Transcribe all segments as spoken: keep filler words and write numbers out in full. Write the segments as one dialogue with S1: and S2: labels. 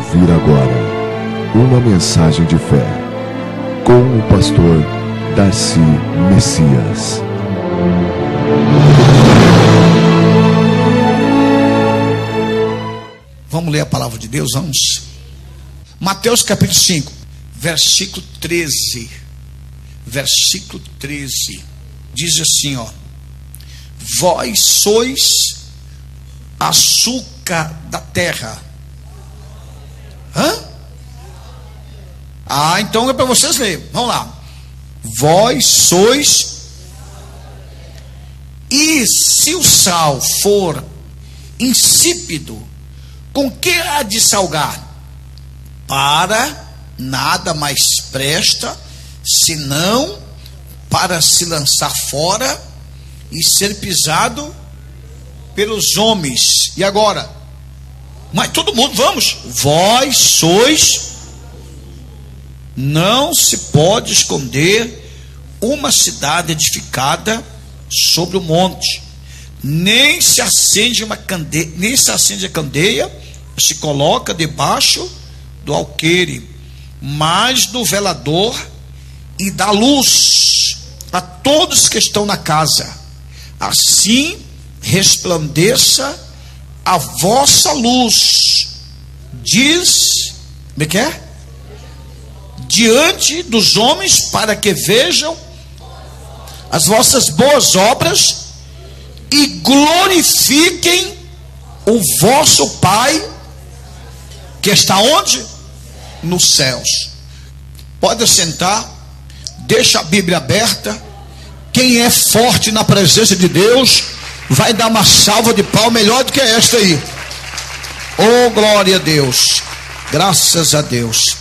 S1: ouvir agora uma mensagem de fé com o pastor Darcy Messias.
S2: Vamos ler a palavra de Deus, vamos. Mateus capítulo cinco, versículo treze. Versículo treze. Diz assim, ó: vós sois açúcar da terra. Hã? Ah, então é para vocês lerem. Vamos lá. Vós sois. E se o sal for insípido, com que há de salgar? Para nada mais presta, senão para se lançar fora e ser pisado pelos homens. E agora? Mas todo mundo, vamos. Vós sois. Não se pode esconder uma cidade edificada sobre o monte, nem se acende uma candeia, nem se acende a candeia, se coloca debaixo do alqueire, mas do velador, e dá luz a todos que estão na casa. Assim resplandeça a vossa luz, diz, como é que é? Diante dos homens, para que vejam as vossas boas obras e glorifiquem o vosso Pai que está onde? Nos céus. Pode sentar, deixa a Bíblia aberta. Quem é forte na presença de Deus vai dar uma salva de pau melhor do que esta aí. Oh, glória a Deus, graças a Deus.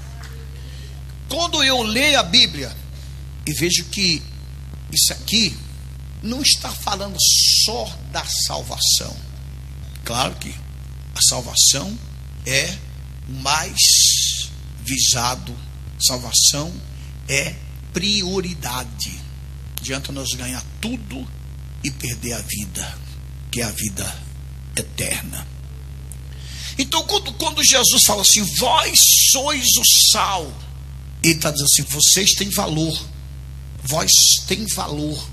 S2: Quando eu leio a Bíblia e vejo que isso aqui não está falando só da salvação. Claro que a salvação é mais visado, salvação é prioridade. Não adianta nós ganhar tudo e perder a vida, que é a vida eterna. Então quando, quando Jesus fala assim, vós sois o sal, ele está dizendo assim, vocês têm valor, vós têm valor,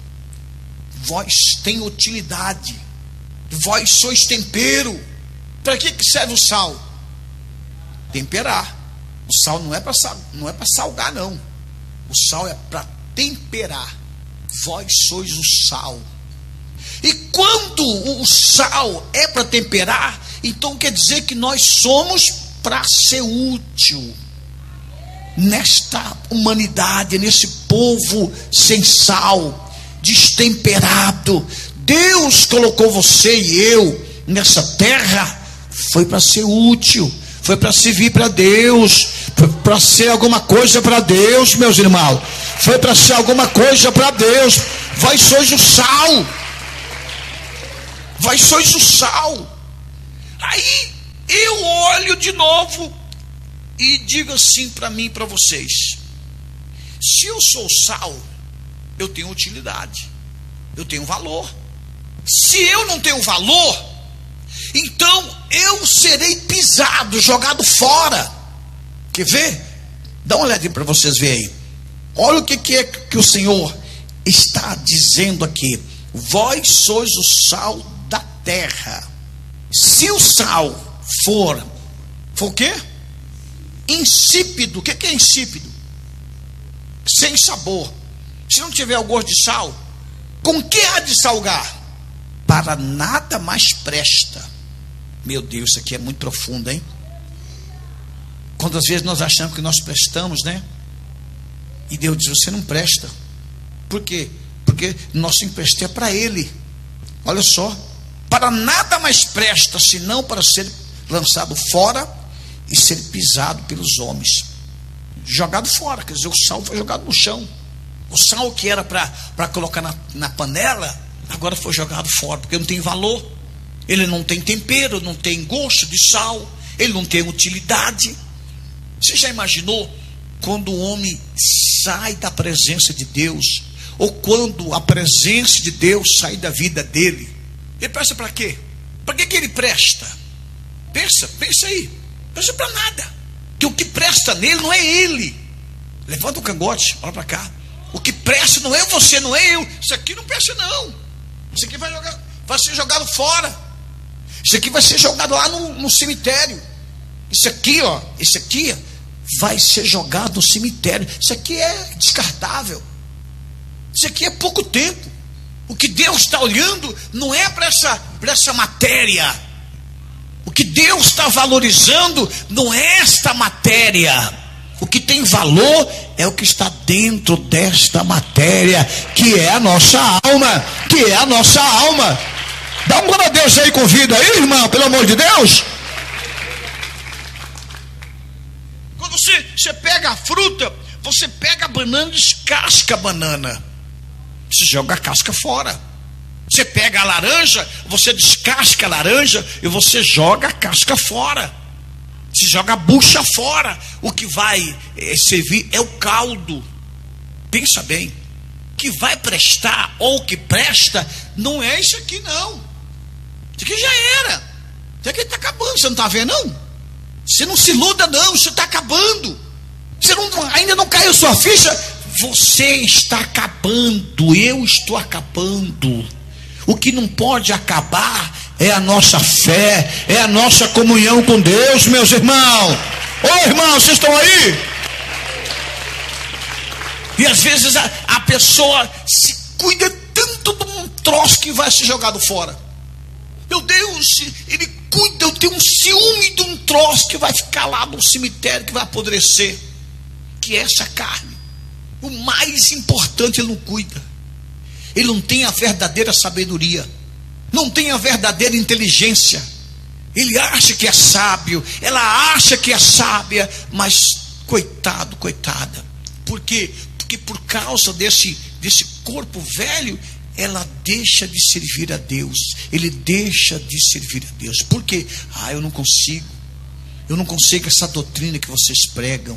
S2: vós têm utilidade, vós sois tempero. Para que que serve o sal? Temperar. O sal não é para não é para salgar, não. O sal é para temperar. Vós sois o sal. E quando o sal é para temperar, então quer dizer que nós somos para ser útil nesta humanidade, nesse povo sem sal, destemperado. Deus colocou você e eu nessa terra, foi para ser útil, foi para servir para Deus, foi para ser alguma coisa para Deus, meus irmãos, foi para ser alguma coisa para Deus. Vós sois o sal, vós sois o sal. Aí eu olho de novo e digo assim para mim e para vocês: se eu sou sal, eu tenho utilidade, eu tenho valor. Se eu não tenho valor, então eu serei pisado, jogado fora. Quer ver? Dá uma olhadinha para vocês verem aí. Olha o que, que é que o Senhor está dizendo aqui. Vós sois o sal da terra. Se o sal for, for o quê? Insípido. O que, que é insípido? Sem sabor. Se não tiver o gosto de sal, com que há de salgar? Para nada mais presta. Meu Deus, isso aqui é muito profundo, hein? Quantas vezes nós achamos que nós prestamos, né? E Deus diz, você não presta. Por quê? Porque nosso empreste é para Ele. Olha só, para nada mais presta, senão para ser lançado fora e ser pisado pelos homens. Jogado fora, quer dizer, o sal foi jogado no chão. O sal que era para colocar na, na panela, agora foi jogado fora, porque não tem valor. Ele não tem tempero, não tem gosto de sal, ele não tem utilidade. Você já imaginou quando o homem sai da presença de Deus, ou quando a presença de Deus sai da vida dele? Ele presta para quê? Para que que ele presta? Pensa, pensa aí. Não presta para nada. Que o que presta nele não é ele. Levanta o cangote, olha para cá. O que presta não é você, não é eu. Isso aqui não presta não. Isso aqui vai, jogar, vai ser jogado fora. Isso aqui vai ser jogado lá no, no cemitério. Isso aqui, ó, isso aqui vai ser jogado no cemitério. Isso aqui é descartável. Isso aqui é pouco tempo. O que Deus está olhando não é para essa, para essa matéria. O que Deus está valorizando não é esta matéria. O que tem valor é o que está dentro desta matéria, que é a nossa alma, que é a nossa alma. Dá um glória a Deus aí com vida aí, irmão, pelo amor de Deus. Quando você, você pega a fruta, você pega a banana, descasca a banana. Você joga a casca fora. Você pega a laranja, você descasca a laranja e você joga a casca fora. Você joga a bucha fora. O que vai é, servir é o caldo. Pensa bem. O que vai prestar ou o que presta não é isso aqui não. Isso aqui já era. Isso aqui está acabando. Você não está vendo não? Você não se iluda não. Isso está acabando. Você não, ainda não caiu sua ficha. Você está acabando. Eu estou acabando. O que não pode acabar é a nossa fé, é a nossa comunhão com Deus, meus irmãos. Ô irmãos, vocês estão aí? E às vezes a, a pessoa se cuida tanto de um troço que vai ser jogado fora. Meu Deus, ele cuida, eu tenho um ciúme de um troço que vai ficar lá no cemitério, que vai apodrecer, que é essa carne. O mais importante ele não cuida. Ele não tem a verdadeira sabedoria, não tem a verdadeira inteligência. Ele acha que é sábio, ela acha que é sábia, mas coitado, coitada. Por quê? Porque por causa desse, desse corpo velho, ela deixa de servir a Deus. Ele deixa de servir a Deus. Por quê? Ah, eu não consigo. Eu não consigo essa doutrina que vocês pregam.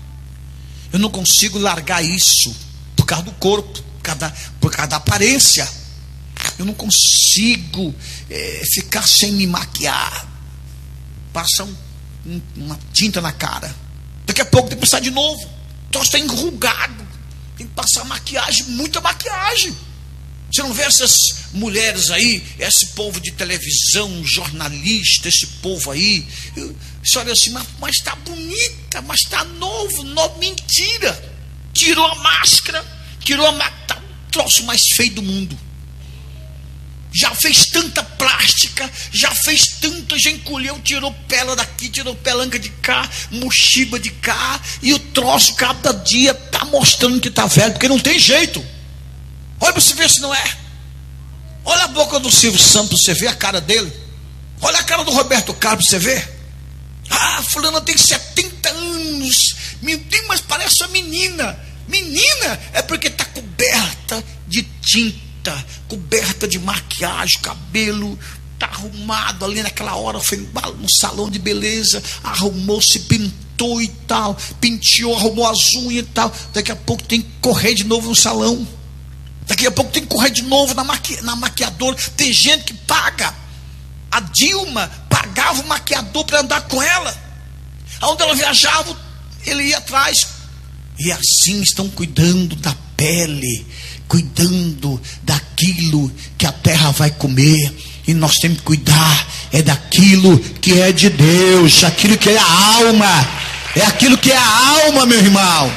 S2: Eu não consigo largar isso por causa do corpo. Por causa da, por causa da aparência. Eu não consigo é, ficar sem me maquiar. Passar um, um, uma tinta na cara. Daqui a pouco tem que passar de novo. Então está enrugado. Tem que passar maquiagem, muita maquiagem. Você não vê essas mulheres aí, esse povo de televisão, jornalista, esse povo aí. Eu, você olha assim, mas está bonita, mas está novo, novo. Mentira. Tirou a máscara, tirou a máscara. Tá o troço mais feio do mundo. Já fez tanta plástica, já fez tanta, já encolheu, tirou pela daqui, tirou pelanca de cá, mochiba de cá, e o troço cada dia está mostrando que está velho, porque não tem jeito. Olha para você ver se não é. Olha a boca do Silvio Santos, você vê a cara dele. Olha a cara do Roberto Carlos, você vê. Ah, fulana tem setenta anos. Meu Deus, mas parece uma menina. Menina é porque está coberta de tinta, coberta de maquiagem, cabelo está arrumado ali naquela hora, foi no salão de beleza, arrumou, se pintou e tal, penteou, arrumou as unhas e tal. Daqui a pouco tem que correr de novo no salão. Daqui a pouco tem que correr de novo na, maqui, na maquiadora. Tem gente que paga. A Dilma pagava o maquiador para andar com ela. Aonde ela viajava, ele ia atrás. E assim estão cuidando da pele, cuidando daquilo que a terra vai comer. E nós temos que cuidar é daquilo que é de Deus, aquilo que é a alma. É aquilo que é a alma, meu irmão.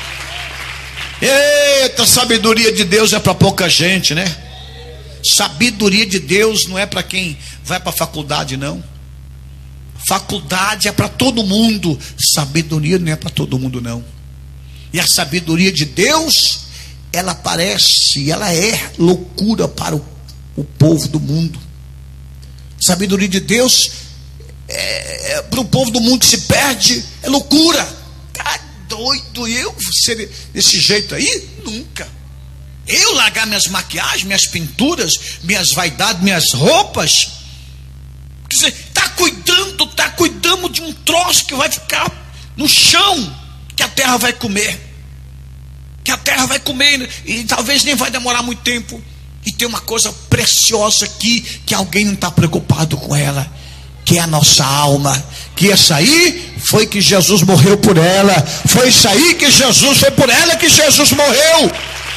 S2: Eita, a sabedoria de Deus é para pouca gente, né? Sabedoria de Deus não é para quem vai para a faculdade, não. Faculdade é para todo mundo. Sabedoria não é para todo mundo, não. E a sabedoria de Deus, ela parece, ela é loucura para o, o povo do mundo. Sabedoria de Deus é, é, para o povo do mundo que se perde, é loucura. Tá doido eu ser desse jeito aí? Nunca. Eu largar minhas maquiagens, minhas pinturas, minhas vaidades, minhas roupas. Quer dizer, está cuidando, está cuidando de um troço que vai ficar no chão, que a terra vai comer. Que a terra vai comer e talvez nem vai demorar muito tempo. E tem uma coisa preciosa aqui que alguém não está preocupado com ela, que é a nossa alma, que ia sair, foi que Jesus morreu por ela. Foi isso aí que Jesus, foi por ela que Jesus morreu.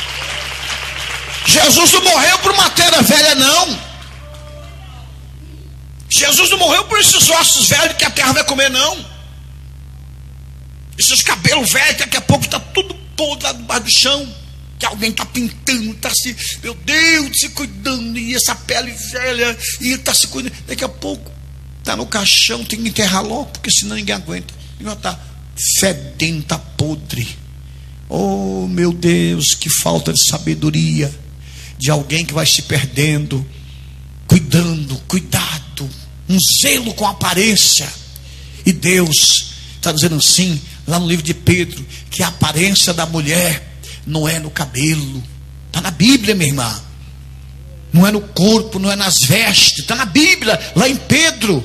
S2: Jesus não morreu por matéria velha, não. Jesus não morreu por esses ossos velhos que a terra vai comer, não. Esses cabelos velhos que daqui a pouco está tudo podre lá debaixo do chão, que alguém está pintando, está se, meu Deus, se cuidando, e essa pele velha, e está se cuidando. Daqui a pouco está no caixão, tem que enterrar logo, porque senão ninguém aguenta. E já está fedendo, está podre. Oh, meu Deus, que falta de sabedoria de alguém que vai se perdendo, cuidando, cuidado, um zelo com a aparência. E Deus está dizendo assim, lá no livro de Pedro, que a aparência da mulher não é no cabelo. Está na Bíblia, minha irmã. Não é no corpo, não é nas vestes. Está na Bíblia, lá em Pedro.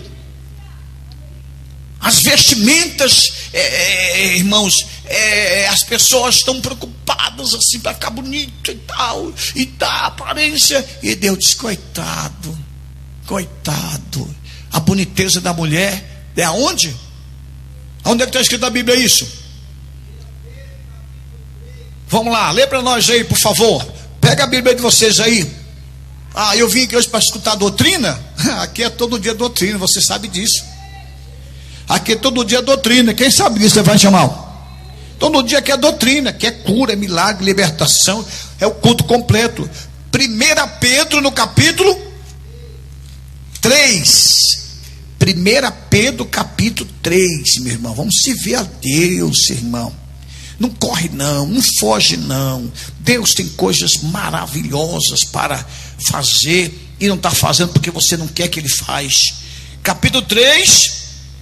S2: As vestimentas, é, é, irmãos, é, as pessoas estão preocupadas assim para ficar bonito e tal, e da aparência. E Deus diz: coitado, coitado. A boniteza da mulher é aonde? Onde é que está escrito na Bíblia isso? Vamos lá, lê para nós aí, por favor. Pega a Bíblia de vocês aí. Ah, eu vim aqui hoje para escutar doutrina. Aqui é todo dia doutrina, você sabe disso. Aqui é todo dia doutrina. Quem sabe disso, levante a mão. Todo dia que é doutrina, que é cura, é milagre, libertação, é o culto completo. primeira Pedro no capítulo três. primeira Pedro capítulo três, meu irmão. Vamos se ver a Deus, irmão. Não corre não, não foge não. Deus tem coisas maravilhosas para fazer e não está fazendo porque você não quer que Ele faz. Capítulo três,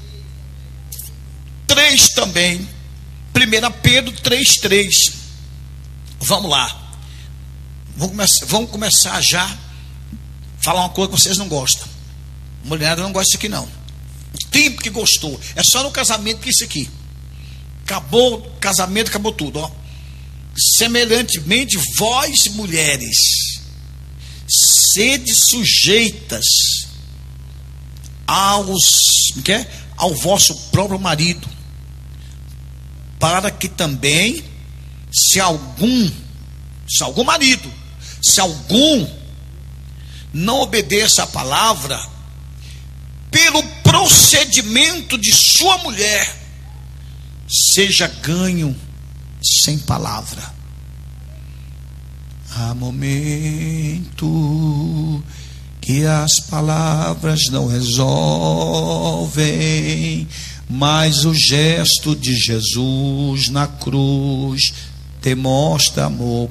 S2: três também. primeira Pedro três, três. Vamos lá. Vamos começar, vamos começar já a falar uma coisa que vocês não gostam. Mulherada não gosta disso aqui não. O tempo que gostou. É só no casamento que isso aqui. Acabou o casamento, acabou tudo, ó. Semelhantemente, vós mulheres, sede sujeitas aos, que é? ao vosso próprio marido, para que também, se algum, se algum marido, se algum não obedeça a palavra, pelo procedimento de sua mulher, seja ganho sem palavra. Há momento que as palavras não resolvem, mas o gesto de Jesus na cruz demonstra amor.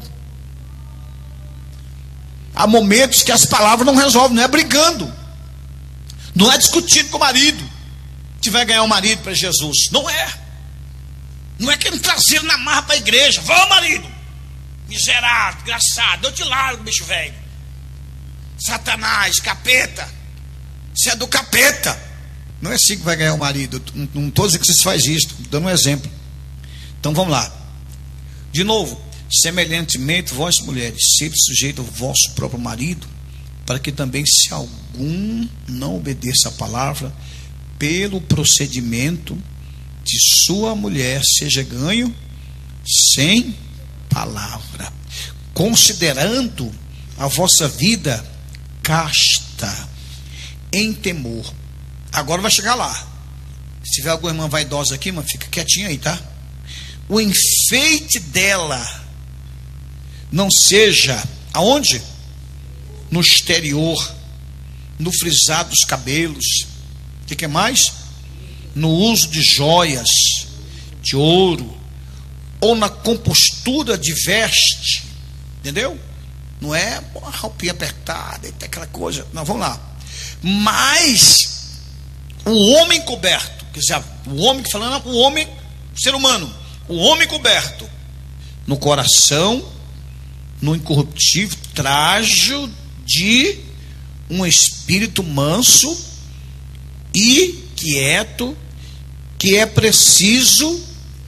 S2: Há momentos que as palavras não resolvem, não é brigando, não é discutindo com o marido que vai ganhar o marido para Jesus, não é. Não é querendo trazer na marra para a igreja. Vamos, marido, miserável, desgraçado, eu te largo, bicho velho, Satanás, capeta, você é do capeta. Não é assim que vai ganhar o marido. Não estou dizendo que vocês fazem isso, estou dando um exemplo. Então vamos lá. De novo, semelhantemente, vós mulheres, sede sujeito ao vosso próprio marido, para que também, se algum não obedeça a palavra, pelo procedimento de sua mulher, seja ganho sem palavra, considerando a vossa vida casta, em temor. Agora vai chegar lá. Se tiver alguma irmã vaidosa aqui, mas fica quietinha aí, tá? O enfeite dela não seja aonde? No exterior, no frisar dos cabelos. O que, que é mais? No uso de joias, de ouro, ou na compostura de veste, entendeu? Não é uma roupinha apertada, e aquela coisa. Não, vamos lá. Mas o homem coberto, quer dizer, o homem que falando, o homem, o ser humano, o homem coberto no coração, no incorruptível trajo de um espírito manso e quieto, que é preciso,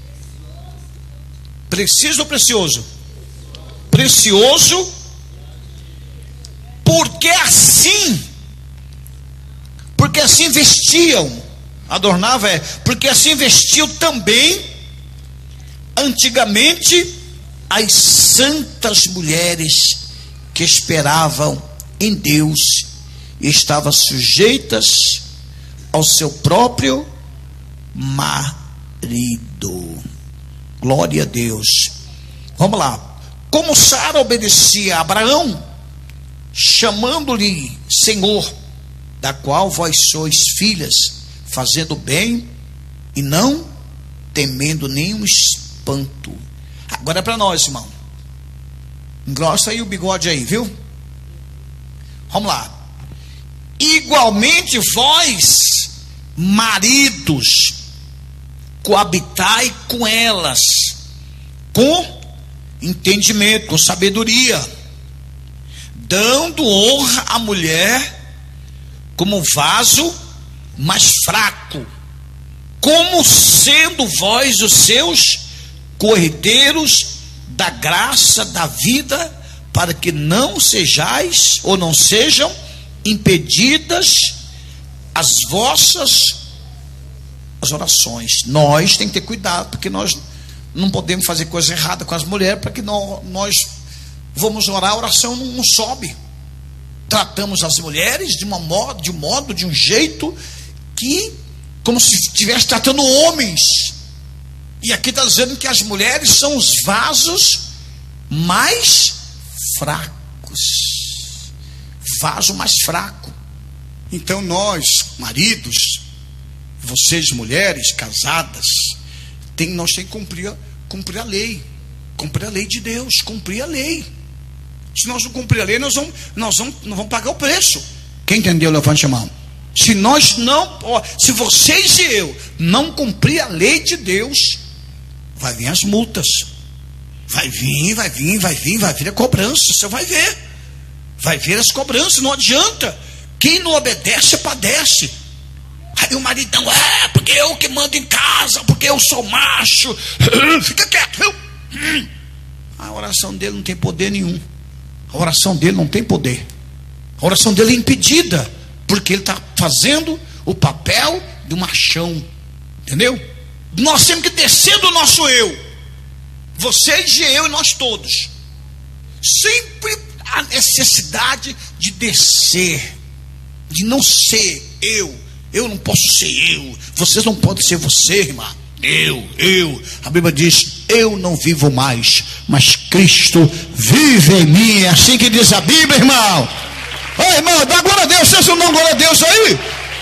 S2: preciso ou precioso? Precioso, porque assim, porque assim vestiam Adornava é, porque assim vestiu também antigamente as santas mulheres que esperavam em Deus e estavam sujeitas ao seu próprio marido. Glória a Deus. Vamos lá. Como Sara obedecia a Abraão, chamando-lhe Senhor, da qual vós sois filhas, fazendo bem e não temendo nenhum espanto. Agora é para nós, irmão. Engrossa aí o bigode aí, viu? Vamos lá. Igualmente vós, maridos, coabitai com elas, com entendimento, com sabedoria, dando honra à mulher como vaso mais fraco, como sendo vós os seus cordeiros da graça da vida, para que não sejais ou não sejam impedidas as vossas as orações. Nós temos que ter cuidado, porque nós não podemos fazer coisa errada com as mulheres, para que nós, nós vamos orar, a oração não, não sobe. Tratamos as mulheres de, uma modo, de um modo, de um jeito que, como se estivesse tratando homens. E aqui está dizendo que as mulheres são os vasos mais fracos. Vaso mais fraco. Então nós, maridos, vocês mulheres casadas, tem, nós temos que cumprir, cumprir a lei. Cumprir a lei de Deus, cumprir a lei. Se nós não cumprir a lei, nós vamos, nós vamos, nós vamos pagar o preço. Quem entendeu, levante a mão. Se nós não, ó, se vocês e eu não cumprir a lei de Deus, vai vir as multas. Vai vir, vai vir, vai vir, vai vir a cobrança. Você vai ver. Vai vir as cobranças, não adianta. Quem não obedece, padece. Aí o maridão, é, porque eu que mando em casa, porque eu sou macho. Fica quieto. A oração dele não tem poder nenhum. A oração dele não tem poder. A oração dele é impedida, porque ele está fazendo o papel do machão. Entendeu? Nós temos que descer do nosso eu. Vocês e eu e nós todos. Sempre a necessidade de descer, de não ser eu. Eu não posso ser eu. Vocês não podem ser você, irmã. Eu, eu. A Bíblia diz: eu não vivo mais, mas Cristo vive em mim. É assim que diz a Bíblia, irmão. Ô, irmão, dá glória a Deus. Vocês não dão glória a Deus aí?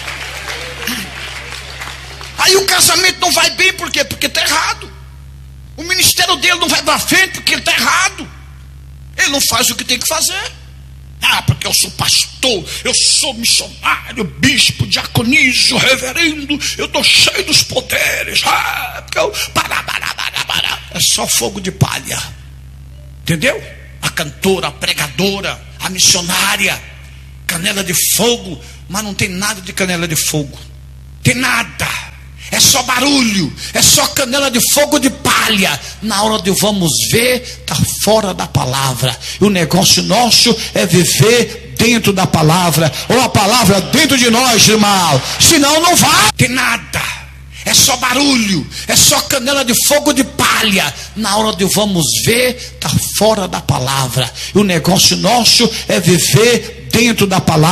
S2: Aí o casamento não vai bem, por quê? Porque está errado. O ministério dele não vai para frente, porque ele está errado. Ele não faz o que tem que fazer. Ah, porque eu sou pastor, eu sou missionário, bispo, diaconísio, reverendo, eu estou cheio dos poderes. Ah, porque eu... Pará, pará, pará, pará. É só fogo de palha. Entendeu? A cantora, a pregadora, a missionária, canela de fogo, mas não tem nada de canela de fogo. Tem nada. É só barulho, é só canela de fogo de palha. Na hora de vamos ver, está fora da palavra. E o negócio nosso é viver dentro da palavra, ou a palavra dentro de nós, irmão. Senão não vai. Tem nada. É só barulho, é só canela de fogo de palha. Na hora de vamos ver, está fora da palavra. E o negócio nosso é viver dentro da palavra.